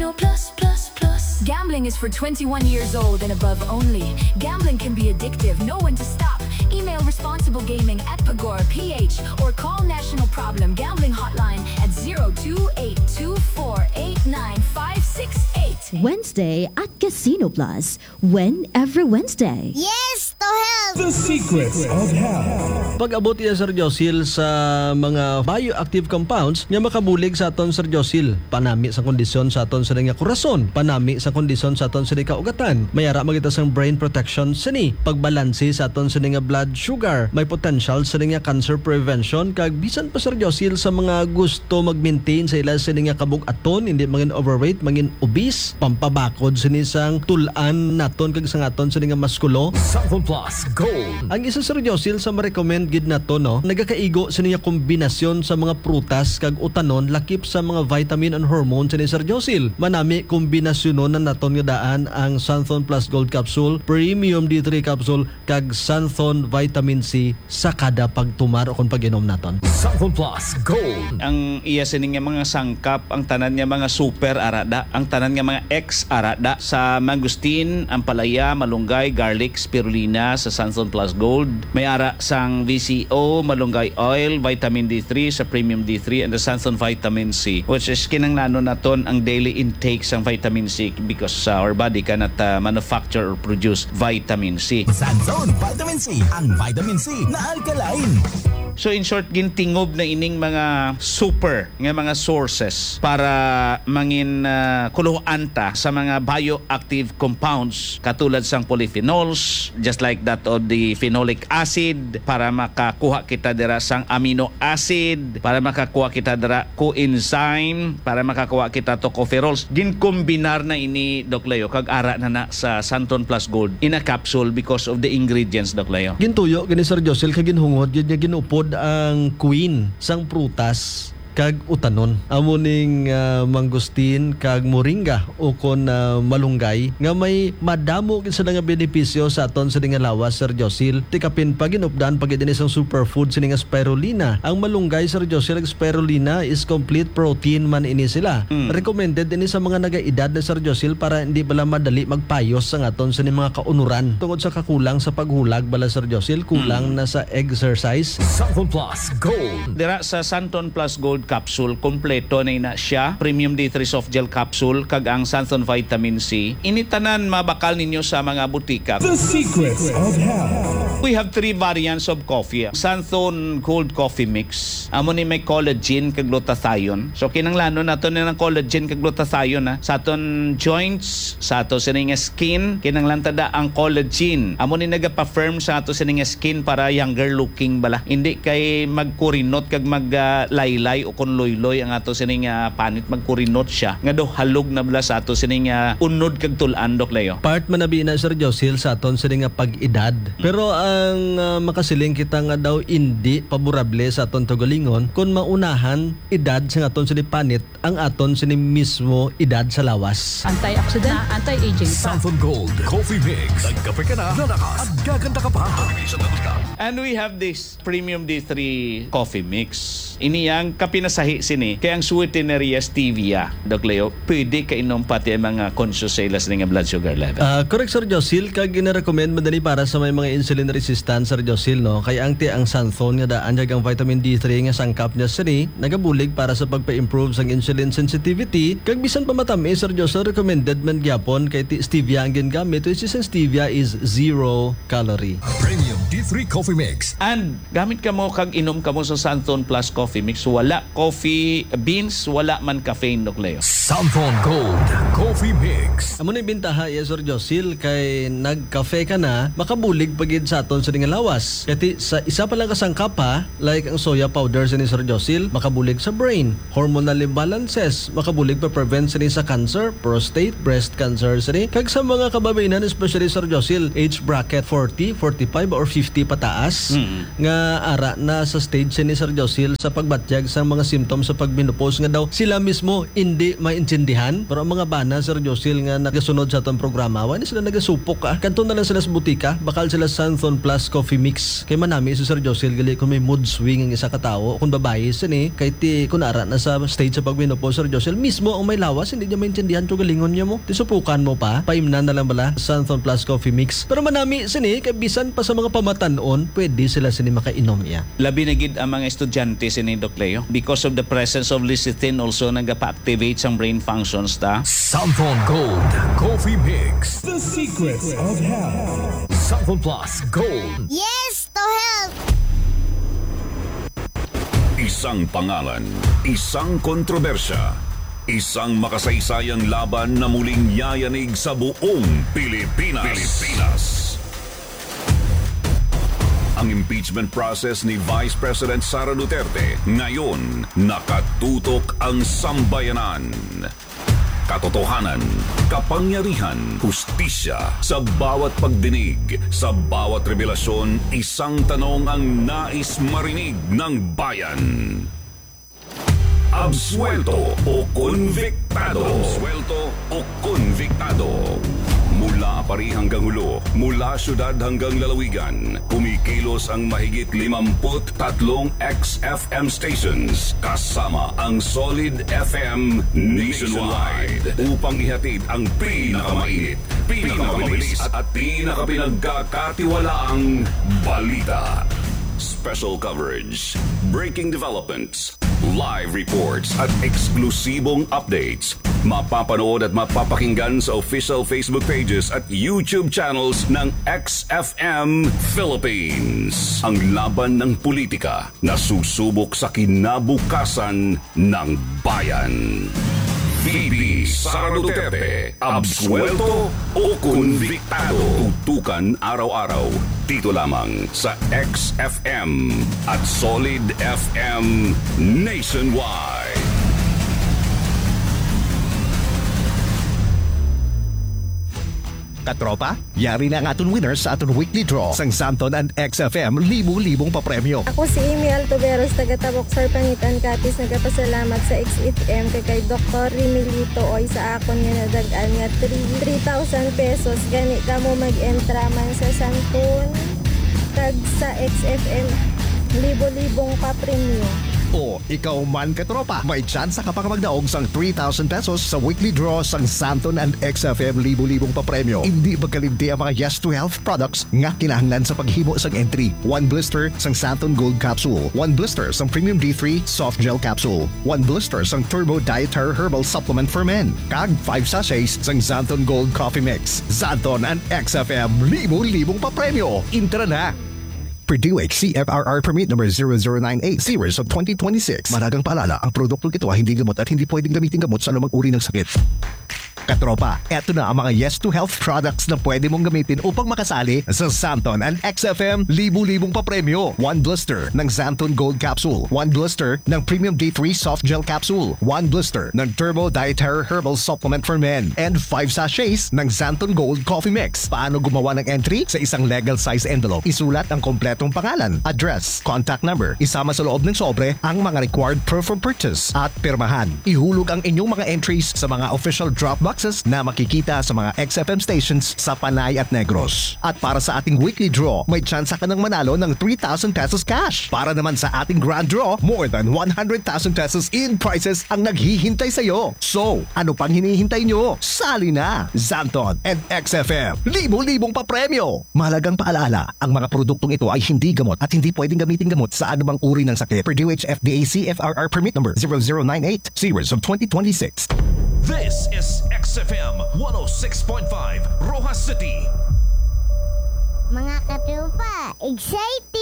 Casino Plus Plus Plus. Gambling is for 21 years old and above only. Gambling can be addictive. Know when to stop. Email responsible gaming at Pagora PH or call National Problem Gambling Hotline at 02824895668. Wednesday at Casino Plus. When every Wednesday. Yes, to help! The Secrets of Health. Pag-abot niya Sir Josil sa mga bioactive compounds nga makabulig sa aton Sir Josil, panami sa kondisyon sa aton sa nga kurason, panami sa kondisyon sa aton sa kaugatan, mayara magita sang brain protection sini, pagbalanse sa aton sa nga blood sugar, may potential sa nga cancer prevention, kag bisan pa Sir Josil sa mga gusto mag-maintain sa ila sa nga kabug-aton, hindi mangin overweight, mangin obese, pampabakod sini sang tulan naton kag sa aton sa nga maskulo. Southern Plus Gold. Ang isa Sir Josil sa ma-recommend gid nato no, nagakaigo sa niya kombinasyon sa mga prutas kag utanon lakip sa mga vitamin and hormone sa ni Sir Josil. Manami kombinasyonon na naton nga daan ang Santhon Plus Gold Capsule, Premium D3 Capsule kag Santhon Vitamin C sa kada pagtumar o kung pag-inom naton. Southern Plus Gold. Ang iya sining nga mga sangkap, ang tanan nga mga super arada, ang tanan nga mga X arada sa mangustin, ampalaya, malunggay, garlic, spirulina sa Santhon Plus Gold. May ara sang VCO, malunggay oil, vitamin D3 sa Premium D3 and the Santhon Vitamin C, which is kinanglanon naton ang daily intake sang vitamin C because our body cannot manufacture or produce vitamin C. Santhon Vitamin C, ang vitamin C na alkaline. So in short, gintingob na ining mga super nga mga sources para mangin kuluhan ta sa mga bioactive compounds katulad sang polyphenols, just like that of the phenolic acid, para makakuha kita dira sang amino acid, para makakuha kita dira coenzyme, para makakuha kita tocopherols. Ginkombinar na ini Doc Leo kag ara na sa Santhon Plus Gold in a capsule because of the ingredients, Doc Leo. Gintuyo gini Sir Josil kag ginhungod yun niya ginupod ang queen sang prutas kag utanon amuning mangustin kag moringa o kon malunggay nga may madamo gid sa nga benepisyo sa aton sa nga lawas Sir Josil. Tikapin pa ginupdan pag dinhi sang superfood sa nga spirulina. Ang malunggay Sir Josil ag spirulina is complete protein man ini sila. Recommended ini sa mga nagaedad na Sir Josil para hindi bala madali magpayos sa aton sa mga kaunuran tungod sa kakulang sa paghulag bala Sir Josil, kulang na sa exercise. Southern Plus Gold. Dira sa Santhon Plus Gold Capsule, kompleto na ina siya. Premium D3 Soft Gel Capsule kag ang Santhon Vitamin C. Initanan mabakal ninyo sa mga butika. The Secrets of Health. We have 3 variants of coffee. Santhon Cold Coffee Mix. Amo ni may collagen kag glutathione. So kinanglano nato ni ng collagen kag glutathione sa aton joints, sa ato sining skin, kinanglantada ang collagen. Amo ni nagapa-firm sa ato sining skin para younger looking bala. Hindi kay magkurinot kag maglaylay o kon loy-loy ang ato sining panit, magkurinot siya. Nga do halog na bala sa ato sining unod kag tulan, Doc Leo. Part man na na Sir Josil sa aton sa nga pag-edad. Pero ang makasiling kita nga daw hindi paborable sa aton tugalingon kung maunahan edad sa aton sa panit ang aton sa mismo edad sa lawas. Antioxidant, anti-aging. Santhon Gold Coffee Mix. Nagkape ka na, lalakas at gaganda ka pa. And we have this Premium D3 Coffee Mix. Ini ang kapinasahi sini kay ang sweeteneria stevia, Doc Leo, pwede kainom pati ang mga conscious sales ng blood sugar level. Correct Sir Josil, kag gina-recommend madali para sa may mga insulin resistant Sir Josil no. Kay ang Santhon nga daan jag ang vitamin D3 nga sangkap niya sini nagabulig para sa pagpa-improve sang insulin sensitivity. Kag bisan pa matami Sir Josil, recommended man gyapon kay stevia ang gingamit, which is stevia is 0 calorie. Premium D3 Coffee Mix. And gamit ka mo kag inom ka mo sa Santhon Plus Coffee Mix, wala coffee beans, wala man caffeine, Doc Leo. Santhon Gold Coffee Mix. Amo na bintaha ya Sir Josil kay nagkafe ka na makabulig pagid sa aton sa nga lawas. Kati sa isa pa lang kasangkap ha, like ang soya powder sa ni Sir Josil, makabulig sa brain, hormonal imbalances, makabulig pa prevent sa ni sa cancer, prostate, breast cancer sa ni. Kag sa mga kababainan, especially Sir Josil, age bracket 40, 45 or 50 pataas, nga ara na sa stage sa ni Sir Josil sa pagbatyag sa mga symptoms sa pagmenopause nga daw sila mismo hindi maintindihan. Pero ang mga bana Sir Josil nga nagasunod sa atong programa, wala sila nagasupok kanto na lang sila sa butika, bakal sila Santhon Santon Plus Coffee Mix. Kay manami si Sir Josel gali kung may mood swing ang isa ka tawo. Kung babae sini kay ti kunara na sa stage sa pagmenopause Sir Josel mismo ang may lawas hindi niya maintindihan to galingon niya mo. Ti supukan mo pa. Paimnan na lang bala Santon Plus Coffee Mix. Pero manami sini kay bisan pa sa mga pamatanon pwede sila sini makainom niya. Labi na gid ang mga estudyante sini Doc Leo because of the presence of lecithin also nagapa-activate sang brain functions ta. Santon Gold Coffee Mix. The secrets of health. Santon Plus Gold. Yes to health! Isang pangalan, isang kontrobersya, isang makasaysayang laban na muling yayanig sa buong Pilipinas. Ang impeachment process ni Vice President Sara Duterte ngayon nakatutok ang sambayanan. Katotohanan, kapangyarihan, hustisya, sa bawat pagdinig, sa bawat revelasyon, isang tanong ang nais marinig ng bayan. Absuelto o konviktado? Absuelto o konviktado? Mula Pari hanggang Hulo, mula syudad hanggang lalawigan, kumikilos ang mahigit 53 XFM stations kasama ang Solid FM nationwide upang ihatid ang pinakamainit, pinakamabilis at pinakapinagkakatiwalaang balita. Special coverage, breaking developments, live reports at eksklusibong updates. Mapapanood at mapapakinggan sa official Facebook pages at YouTube channels ng XFM Philippines. Ang laban ng politika na susubok sa kinabukasan ng bayan. VP Sara Duterte, absuelto o konviktado? Tutukan araw-araw dito lamang sa XFM at Solid FM nationwide. Katropa, yari na ang aton winners sa aton weekly draw sang Santon and XFM libu-libong papremyo. Ako si Amy Altoveros, taga-Tabok Sir Pangitan Capiz, nagapasalamat sa XFM kay Dr. Rimilito Oy sa akon nga nadagaan nga 3,000 pesos. Gani ka mo mag-entra man sa Santon tag sa XFM libo-libong papremyo. O ikaw man katropa, may chance ka pa magdaog sang 3,000 pesos sa weekly draw sang Santon and XFM libu-libong papremyo. Hindi magkalimti ang mga Yes to Health products nga kinahanglan sa paghimo sang entry. 1 blister sang Santon Gold Capsule, 1 blister sang Premium D3 Soft Gel Capsule, 1 blister sang Turbo Dietary Herbal Supplement for Men, kag 5 sachets sang Santon Gold Coffee Mix. Santon and XFM libu-libong papremyo. Intra na! Purdue CFRR Permit number 0098 series of 2026. Maragang paalala, ang produktong ito ay hindi gamot at hindi pwedeng gamitin gamot sa anumang uri ng sakit. Katropa, eto na ang mga Yes to Health products na pwede mong gamitin upang makasali sa Santon and XFM libu-libong papremyo. 1 blister ng Santon Gold Capsule, 1 blister ng Premium D3 Soft Gel Capsule, 1 blister ng Turbo Dietary Herbal Supplement for Men, and 5 sachets ng Santon Gold Coffee Mix. Paano gumawa ng entry? Sa isang legal size envelope, isulat ang kompletong pangalan, address, contact number, isama sa loob ng sobre ang mga required proof of purchase at pirmahan. Ihulog ang inyong mga entries sa mga official drop boxes na makikita sa mga XFM stations sa Panay at Negros. At para sa ating weekly draw, may chance ka ng manalo ng 3,000 pesos cash. Para naman sa ating grand draw, more than 100,000 pesos in prizes ang naghihintay sa iyo. So, ano pang hinihintay nyo? Sali na! Santon and XFM, libo-libong papremyo! Mahalagang paalala, ang mga produktong ito ay hindi gamot at hindi pwedeng gamitin gamot sa anumang uri ng sakit. Purdue FDA CFRR Permit number 0098 series of 2026. This is XFM 106.5 Rojas City. Mga katropa, excited!